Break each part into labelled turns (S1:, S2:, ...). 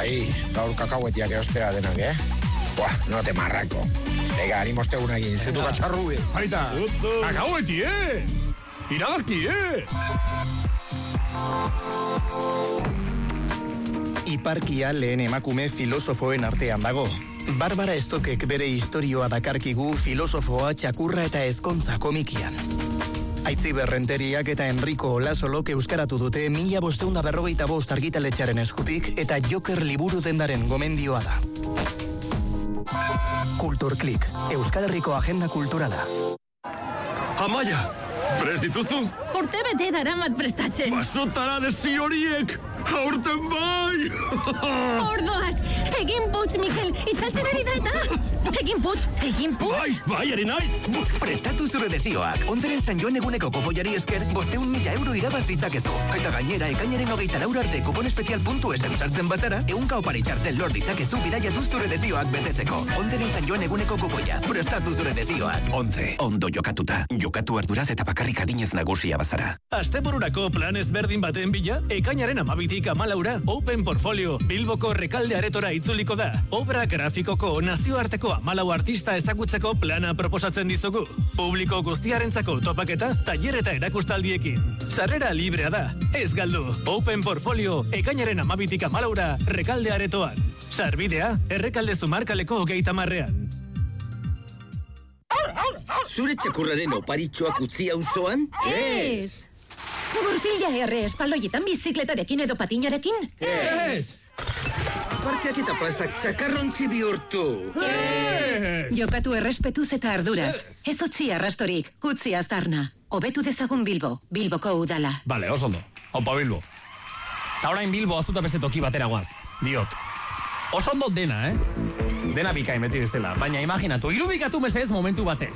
S1: Bai, gaur kakahuetiak eospea denak, Buah, no te marrako. Venga, animoste unagin, zutu katxarru,
S2: Baita, kakahueti, Iragarki,
S3: Iparkia lehen emakume filosofoen artean dago. Barbara Stokek bere historioa dakarkigu filosofoa, txakurra eta ezkontza komikian. Aitziber Renteriak eta Enrico Olasolok euskaratu dute 1545 argitaletxearen eskutik eta Joker liburu dendaren gomendioa da. Kulturklik, Euskal Herriko agenda kulturala.
S4: Amaia, prest dituzu?
S5: Urte bete daramat prestatzen.
S4: Basotara desi horiek, aurten bai!
S5: Ordoaz, egin putz, Mikel, itzaltzen ari da eta... Egin putz!
S4: Bai, ere naiz!
S6: Prestatu zure desioak. Onzeren San Joan eguneko kopoiari esker, 500.000 euro irabaz ditzakezu. Eta gainera, ekainaren 24 arte kupon espezial.esen sartzen bazara, 100 opari txartel lor ditzakezu bidaiatuz zure desioak betetzeko. Onzeren San Joan eguneko kopoia. Prestatu zure desioak. 11. Ondo jokatuta. Jokatu arduraz eta bakarrik adinez nagusia bazara.
S7: Astebururako plan ezberdin baten bila, ekainaren 12tik 14 Open Portfolio Bilboko Rekalde Aretora itzuliko da. Obra grafikoko nazioarteko 14 artista ezagutzeko plana proposatzen dizugu. Publiko guztiarentzako topaketa, tailer eta erakustaldiekin. Sarrera librea da, ez galdu. Open Portfolio ekainaren 12tik 14 Rekalde Aretoan. Sarbidea, Errekalde Zumarkaleko 30ean.
S6: Zure txakurraren oparitxoak utzi auzoan?
S5: Ez! Gurpila espaldoietan bizikletarekin edo patinarekin?
S7: Ez!
S6: Parkeak eta plazak zakarrontzi bihurtu.
S5: Jokatu errespetuz eta arduraz. Ez utzi arrastorik, utzi aztarna. Hobetu dezagun Bilbo, Bilboko udala.
S2: Bale, oso ondo. Opa Bilbo. Ta orain Bilbo azuta beste toki batera guaz. Diot. Oso ondo dena, Dena bikain beti bezala. Baina imaginatu, irudikatu mesez momentu batez.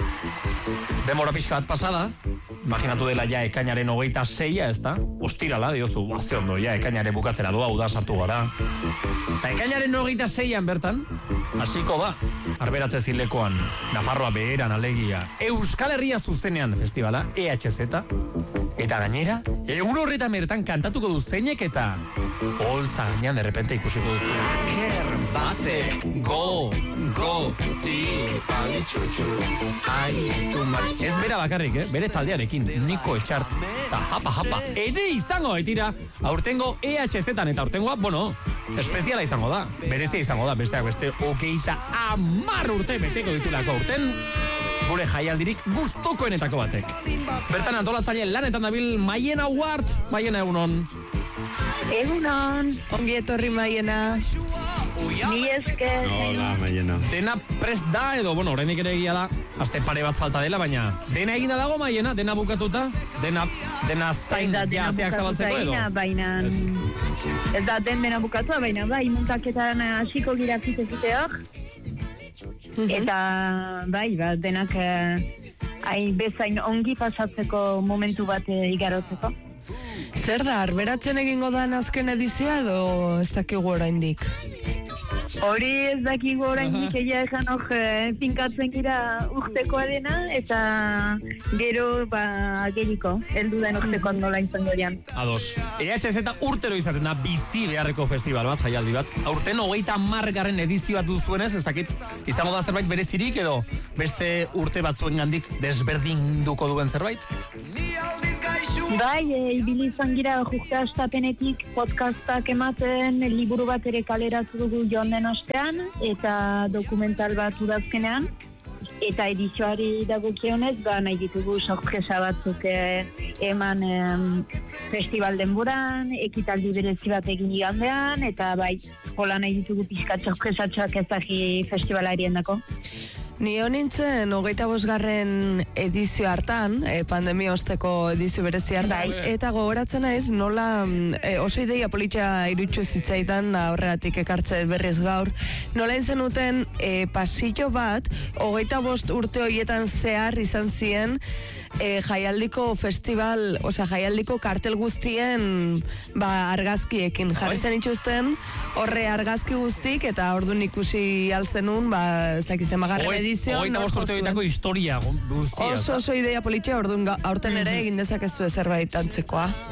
S2: Demora pixka bat pasada, imaginatu dela ja ekainaren 26, ez da? Ostirala, diozu, ze ondo, ja ekainare bukatzera doa, uda sartu gara. Eta ekainaren 26an bertan, hasiko da, Arberatze Zilekoan, Nafarroa beheran alegia, Euskal Herria zuzenean festivala, EHZ, eta gainera, egun horretan bertan kantatuko du zeinek eta holtza gainean derrepente ikusiko duzu. Aker batek, go, ti, pali txutxu, ai, too much. Ez bera bakarrik, bere taldearekin, Niko Etxart, eta japa, ere izango baitira, aurtengo EHZ-etan, eta aurtengoa, bueno, espeziala izango da, berezia izango da, besteak beste, 30 urte beteko ditulako aurten, gure jaialdirik gustokoenetako batek. Bertan antolatzaile lanetan dabil Maiena Ward, Maiena egunon.
S8: Egunon, ongi etorri Maiena. Ni esker.
S4: Hola, Maiena.
S2: Dena prest da edo, bueno, oraindik ere egia da, aste pare bat falta dela, baina dena eginda dago Maiena, dena bukatuta, dena zain jateak zabaltzeko edo.
S8: Baina, ez da dena bukatua, baina bai, muntaketan hasiko gira fiteziteok. Eta bai, denak bezain ongi pasatzeko momentu bat igarotzeko.
S9: Zer da, Arberatzen egingo da azken edizioa edo ez dakigu oraindik?
S8: Hori ez dakigu oraindik egia esan finkatzen gira urtekoa dena eta gero geriko, heldu den urtekoa nola izango dian.
S2: Ados. EHZ urtero izaten da bizi beharreko festival bat, jaialdi bat. Aurten 30. edizioa duzuenez, ez dakit izango da zerbait berezirik edo beste urte batzuengandik desberdinduko duen zerbait?
S8: Bai, ibili izan gira jukta astapenetik podcastak ematen, liburu bat ere kaleratu dugu joan den astean, eta dokumental bat udazkenean, eta edizioari dagokionez, nahi ditugu sorpresa batzuk eman festival denboran, ekitaldi berezi bat egin igandean, eta bai, hola nahi ditugu pixka sorpresatxoak ezagi festivalarien dako.
S9: Ni honintzen 25. edizio hartan, pandemia osteko edizio berezi hartan, eta gogoratzen naiz nola oso ideia politxa irutsu zitzaidan horregatik ekartze berriz gaur, nola izan uten pasillo bat 25 urte horietan zehar izan ziren jaialdiko festival, jaialdiko kartel guztien argazkiekin jarri zen itxuzten, horre argazki guztik eta orduan ikusi alzenun, ez dakizen magarren edizio.
S2: 25 urte horietako historia guztia.
S9: Oso idea politxea, orduan aurten ere egin dezakezu zerbait antzekoa.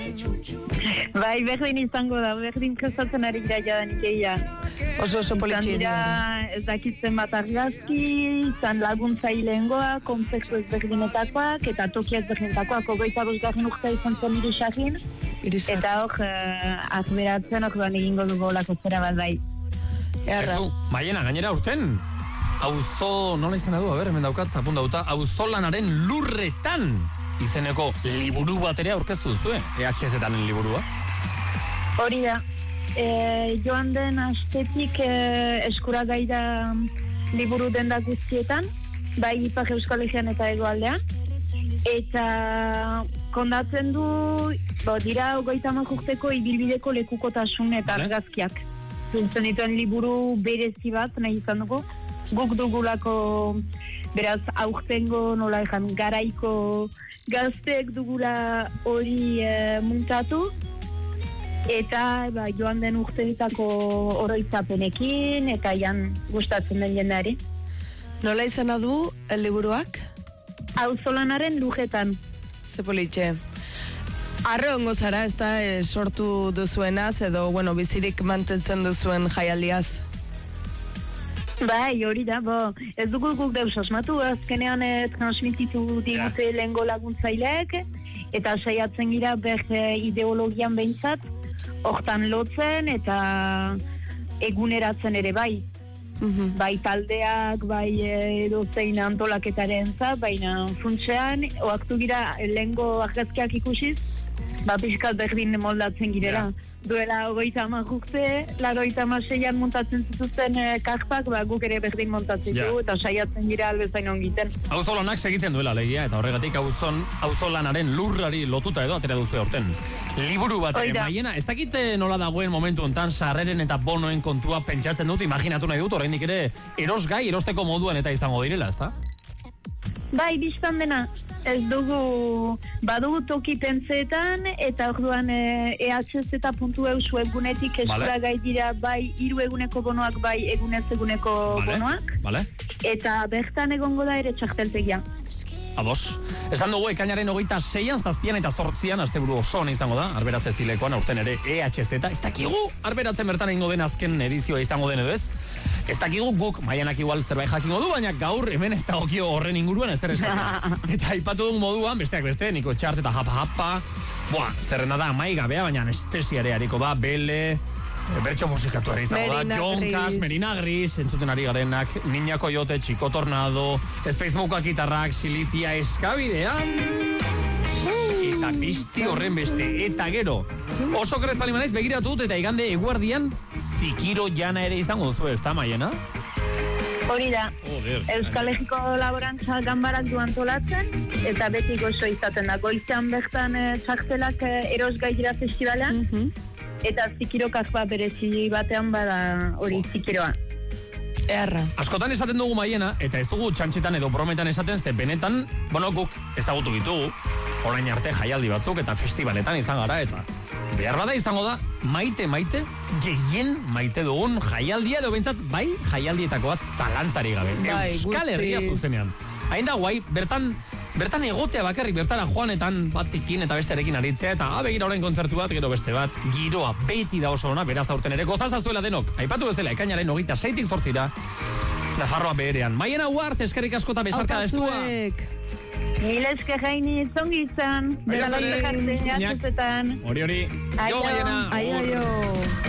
S8: Bai, berdin izango da, berdin prestatzen ari gira jadanik egia.
S9: Oso politxi.
S8: Ez dakitzen bat argazki, izan laguntzailengoa, konplexu ezberdinetakoak, eta tokiak berdinetakoak, 25. urtea izan zen irisakin, eta hor, azberatzen, hor egingo dugu olako zera bat bai.
S2: Maiena, gainera urten, auzo, nola izena du, hemen daukat, apuntauta, auzolanaren lurretan izeneko liburu bat ere aurkeztu duzu, EHZ-aren liburua.
S8: Hori da. Joan den astetik eskuragaira liburu denda guztietan, bai Ipar Euskal Herrian eta Hegoaldean, eta kondatzen du, dira 30 urteko ibilbideko lekukotasun eta argazkiak. Zintzen dituen liburu berezi bat, nahi izan dugu, guk dugulako, beraz, aurtengo, nola ezan, garaiko gazteek dugula hori muntatu, eta joan den urteetako oroitzapenekin, eta jan gustatzen den jendeari.
S9: Nola izena du liburuak?
S8: Auzolanaren lujetan.
S9: Ze politxe. Arro ongo zara, ez da sortu duzuenaz, edo, bizirik mantentzen duzuen jaialdiaz?
S8: Bai, hori da, ez dugu guk deus asmatu, azkenean transmititu digute lehengo laguntzaileek, eta saiatzen gira ideologian behintzat, hortan lotzen eta eguneratzen ere bai. Bai taldeak, bai edozein antolaketaren zat, baina funtsean, oaktu gira lehengo argazkiak ikusiz, pixkat berdin moldatzen girela. Duela 30 urte, 86an montatzen zituzten karpak, guk ere berdin montatzen du, eta saiatzen gira albezain ongiten.
S2: Auzolanak segitzen duela legia, eta horregatik auzolanaren lurrari lotuta edo atera duzu aurten. Liburu bat, Maiena, ez dakite nola dagoen momentu hontan sarreren eta bonoen kontua pentsatzen dut, imaginatu nahi dut, oraindik ere erosgai, erosteko moduan eta izango direla, ezta?
S8: Bai, biztan dena. Ez dugu, badugu toki pentseetan, eta orduan ehz.eu webgunetik eskura gai dira bai 3 eguneko bonoak, bai egunez eguneko bonoak. Eta bertan egongo da ere txarteltegia.
S2: Ados. Esan dugu ekainaren 26an, 7an eta 8an asteburu oso ona izango da, Arberatze Zilekoan, aurten ere EHZ. Ez dakigu, Arberatzen bertan egingo den azken edizioa izango den edo ez. Ez dakigu guk, Maianak igual zerbait jakingo du, baina gaur hemen ez dagokio horren inguruan ez esatea. Eta aipatu dugun moduan, besteak beste, Niko Txart eta japa. Zerrenda da, maigabea, baina anestesiare hariko da, Bele, bertso musikatuari izango da, Jonkas, Merina Gris, entzuten ari garenak, Niña Coyote, Chico Tornado, ez Facebookak gitarrak, Silitia Eskabidean, eta bizti horren beste, eta gero, oso krez palimanaiz begiratu dut, eta igande eguardian, Zikiro jana ere izango duzu, ez da, Maiena?
S8: Hori da, Euskal Herriko Laborantza ganbarak du antolatzen, eta beti gozo izaten da, goizean bertan txartelak erosgai dira festivalean, eta zikirokak berezi batean bada hori zikiroa.
S9: Erra.
S2: Askotan esaten dugu, Maiena, eta ez dugu txantxetan edo brometan esaten, ze benetan, guk ezagutu ditugu, orain arte jaialdi batzuk eta festivaletan izan gara, eta behar bada izango da, maite, gehien maite dugun jaialdia, edo behintzat, bai jaialdietako bat zalantzari gabe. Euskal Herria zuzenean. Hain da guai, bertan egotea bakarrik, bertara joanetan batikin eta bestearekin aritzea, eta begira orain kontzertu bat, gero beste bat, giroa beti da oso ona, beraz aurten ere gozazazuela denok. Aipatu bezala, ekainaren 26-tik 8 Nafarroa beherean. Maiena Uart, eskerrik asko eta besarka destua.
S8: Mil esker jaini, zongi izan. Hori.
S2: Jo, Maiena.
S8: Aio.